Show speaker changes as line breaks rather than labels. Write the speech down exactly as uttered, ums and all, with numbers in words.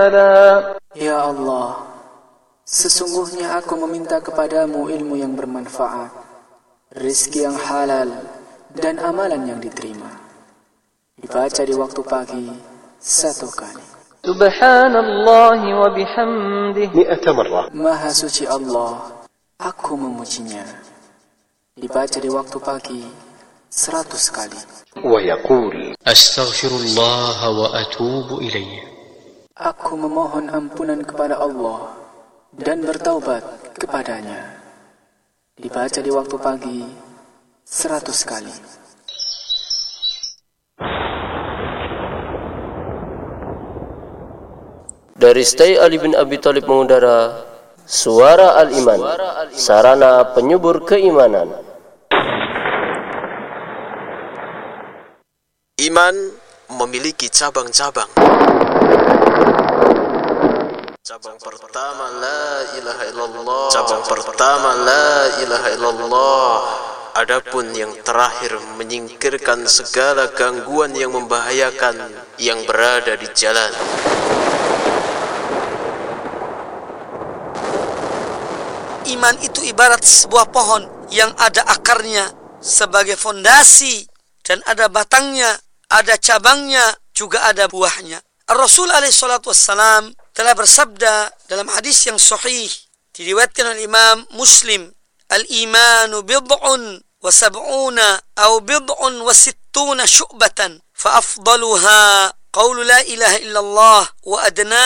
Ya Allah, sesungguhnya aku meminta kepadamu ilmu yang bermanfaat, rizki yang halal, dan amalan yang diterima. Dibaca di waktu pagi satu kali.
Subhanallah wa bihamdih mi'ata marrah.
Maha suci Allah, aku memujinya. Dibaca di waktu pagi seratus kali.
Wa yaqul
astaghfirullah wa atubu ilaih.
Aku memohon ampunan kepada Allah dan bertaubat kepadanya. Dibaca di waktu pagi seratus kali.
Dari Stay Ali bin Abi Thalib mengudara Suara Al-Iman, sarana penyubur keimanan.
Iman memiliki cabang-cabang. Cabang pertama la ilaha illallah. Cabang pertama la ilaha illallah. Adapun yang terakhir menyingkirkan segala gangguan yang membahayakan yang berada di jalan.
Iman itu ibarat sebuah pohon yang ada akarnya sebagai fondasi dan ada batangnya, ada cabangnya, juga ada buahnya. Rasul alaihi salatu wassalam telah bersabda dalam hadis yang sahih diriwayatkan oleh Imam Muslim, al-imanu bid'un wa sab'una aw bid'un wa sittuna syu'batan fa afdaluha qawlu la ilaha illallah wa adna